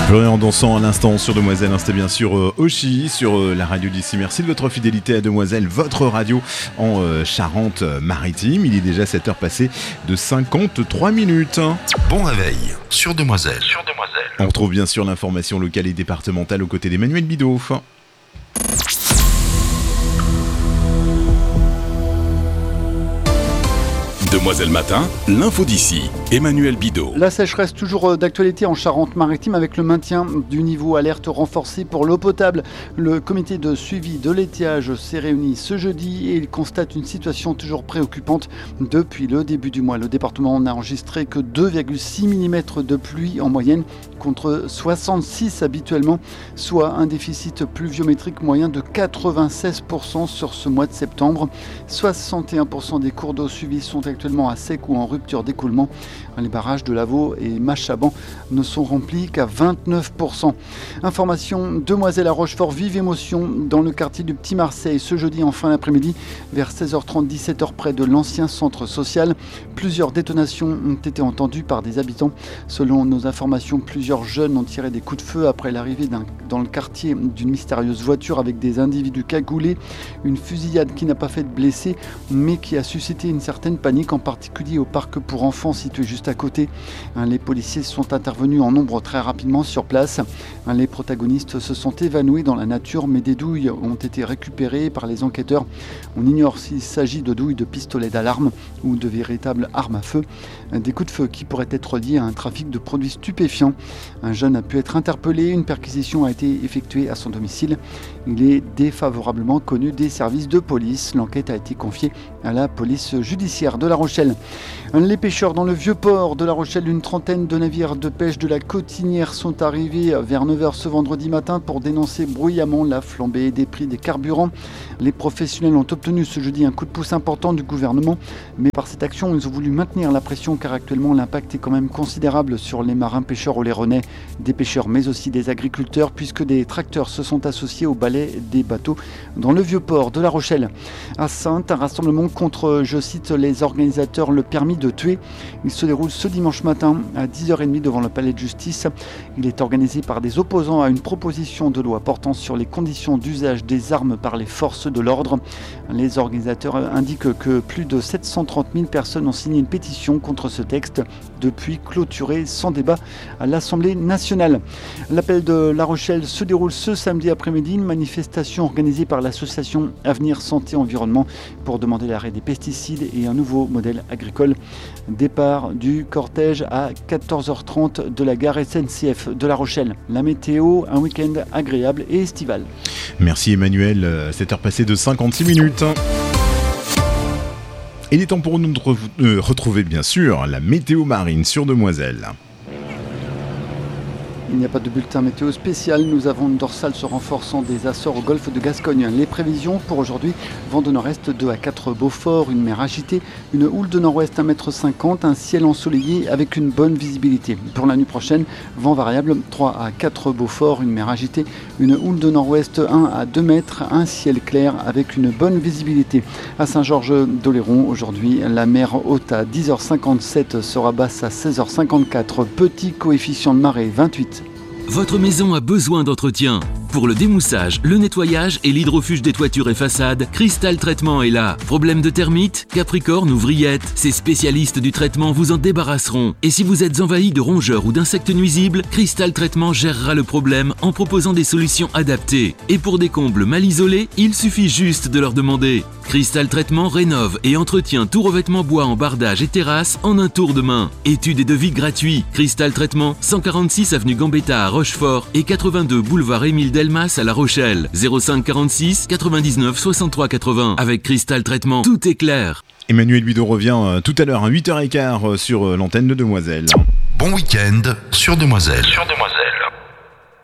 Pleurer en dansant à l'instant sur Demoiselle, c'était bien sûr Oshi sur la radio d'ici. Merci de votre fidélité à Demoiselle, votre radio en Charente-Maritime. Il est déjà 7h passées de 53 minutes. Bon réveil sur Demoiselle. On retrouve bien sûr l'information locale et départementale aux côtés d'Emmanuel Bidot. Demoiselle Matin, l'info d'ici, Emmanuel Bidot. La sécheresse toujours d'actualité en Charente-Maritime avec le maintien du niveau alerte renforcé pour l'eau potable. Le comité de suivi de l'étiage s'est réuni ce jeudi et il constate une situation toujours préoccupante depuis le début du mois. Le département n'a enregistré que 2,6 mm de pluie en moyenne contre 66 habituellement, soit un déficit pluviométrique moyen de 96% sur ce mois de septembre. 61% des cours d'eau suivis sont actuellement à sec ou en rupture d'écoulement. Les barrages de Lavaux et Machaban ne sont remplis qu'à 29%. Information, Demoiselle à Rochefort, vive émotion dans le quartier du Petit Marseille ce jeudi en fin d'après-midi vers 16h30, 17h près de l'ancien centre social. Plusieurs détonations ont été entendues par des habitants. Selon nos informations, plusieurs jeunes ont tiré des coups de feu après l'arrivée dans le quartier d'une mystérieuse voiture avec des individus cagoulés. Une fusillade qui n'a pas fait de blessés mais qui a suscité une certaine panique, en particulier au parc pour enfants situé juste à côté. Les policiers sont intervenus en nombre très rapidement sur place. Les protagonistes se sont évanouis dans la nature, mais des douilles ont été récupérées par les enquêteurs. On ignore s'il s'agit de douilles de pistolets d'alarme ou de véritables armes à feu. Des coups de feu qui pourraient être liés à un trafic de produits stupéfiants. Un jeune a pu être interpellé, une perquisition a été effectuée à son domicile. Il est défavorablement connu des services de police. L'enquête a été confiée à la police judiciaire de La Rochelle. Les pêcheurs dans le vieux port de La Rochelle, une trentaine de navires de pêche de la Cotinière sont arrivés vers 9h ce vendredi matin pour dénoncer bruyamment la flambée des prix des carburants. Les professionnels ont obtenu ce jeudi un coup de pouce important du gouvernement, mais par cette action, ils ont voulu maintenir la pression car actuellement l'impact est quand même considérable sur les marins pêcheurs oléronais, des pêcheurs mais aussi des agriculteurs puisque des tracteurs se sont associés au balai des bateaux dans le vieux port de La Rochelle. À Saintes, un rassemblement contre, je cite, les organisateurs, le permis de tuer. Il se déroule ce dimanche matin à 10h30 devant le palais de justice. Il est organisé par des opposants à une proposition de loi portant sur les conditions d'usage des armes par les forces de l'ordre. Les organisateurs indiquent que plus de 730 000 personnes ont signé une pétition contre ce texte, depuis clôturé sans débat à l'Assemblée nationale. L'appel de La Rochelle se déroule ce samedi après-midi, une manifestation organisée par l'association Avenir Santé Environnement pour demander l'arrêt des pesticides et un nouveau modèle agricole. Départ du cortège à 14h30 de la gare SNCF de La Rochelle. La météo, un week-end agréable et estival. Merci Emmanuel, 7h passées de 56 minutes. Il est temps pour nous de retrouver bien sûr la météo marine sur Demoiselle. Il n'y a pas de bulletin météo spécial. Nous avons une dorsale se renforçant des Açores au golfe de Gascogne. Les prévisions pour aujourd'hui, vent de nord-est 2 à 4 Beaufort, une mer agitée, une houle de nord-ouest 1,50 m, un ciel ensoleillé avec une bonne visibilité. Pour la nuit prochaine, vent variable 3 à 4 Beaufort, une mer agitée, une houle de nord-ouest 1 à 2 mètres, un ciel clair avec une bonne visibilité. À Saint-Georges-d'Oléron, aujourd'hui, la mer haute à 10h57 sera basse à 16h54. Petit coefficient de marée 28. Votre maison a besoin d'entretien. Pour le démoussage, le nettoyage et l'hydrofuge des toitures et façades, Cristal Traitement est là. Problème de termites, capricorne ou vrillettes, ces spécialistes du traitement vous en débarrasseront. Et si vous êtes envahi de rongeurs ou d'insectes nuisibles, Cristal Traitement gérera le problème en proposant des solutions adaptées. Et pour des combles mal isolés, il suffit juste de leur demander. Cristal Traitement rénove et entretient tout revêtement bois en bardage et terrasse en un tour de main. Études et devis gratuits. Cristal Traitement, 146 avenue Gambetta à Rochefort et 82 boulevard Émile Delmas à La Rochelle. 05 46 99 63 80. Avec Cristal Traitement, tout est clair. Emmanuel Bidot revient tout à l'heure à 8h15 sur l'antenne de Demoiselle. Bon week-end sur Demoiselle.